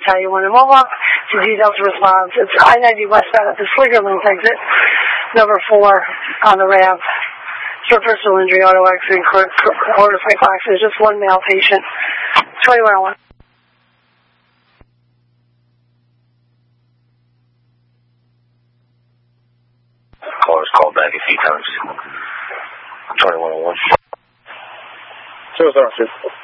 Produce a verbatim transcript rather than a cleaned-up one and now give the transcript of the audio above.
tell you when to move up to D Delta response. It's I ninety westbound at the Slingerland exit, number four on the ramp. For personal injury, auto accident, motorcycle accident, just one male patient. twenty-one oh one. Callers called back a few times. twenty-one oh one. Zero zero two.